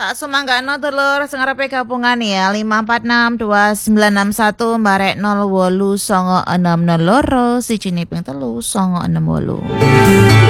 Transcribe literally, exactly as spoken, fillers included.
Tak sumanggano dulur sing arepe gabungan ya lima empat enam dua sembilan enam satu mbarek nol wolu songo enem nol loro siji ping telu songo enem wolu.